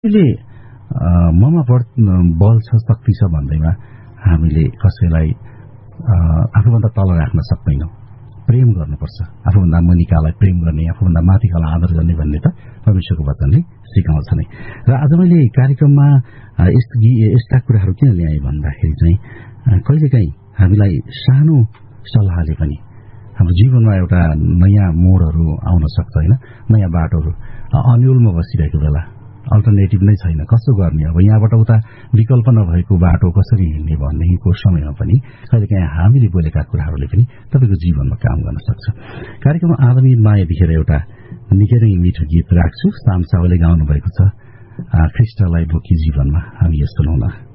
हामीले ममा बल छ, शक्ति छ भन्दैमा हामीले कसैलाई आफूभन्दा तल राख्न सक्दैनौँ। प्रेम गर्नुपर्छ, आफूभन्दा मुनिकालाई प्रेम गर्ने, आफूभन्दा माथिकालाई आदर गर्ने भन्ने त परमेश्वरको वचनले सिकाउँछ नै। र आज मैले कार्यक्रममा यस्ता कुराहरू किन ल्याएँ भन्दाखेरि चाहिँ कहिलेकाहीँ हामीलाई सानो सल्लाहले पनि हाम्रो जीवनमा एउटा नयाँ मोडहरू आउन सक्छ होइन। नयाँ बाटोहरू अन्यलमा बसिरहेको बेला अल्टरनेटिभ नै छैन, कसो गर्ने, अब यहाँबाट उता विकल्प नभएको बाटो कसरी हिँड्ने भन्नेको समयमा पनि कहिलेकाहीँ हामीले बोलेका कुराहरूले पनि तपाईँको जीवनमा काम गर्न सक्छ। कार्यक्रममा आदमी माया देखेर एउटा निकै नै मिठो गीत राख्छु। साम सावले गाउनु भएको छ, ख्रिस्टलाई बोकी जीवनमा हामी यस्तो सुनौँ न।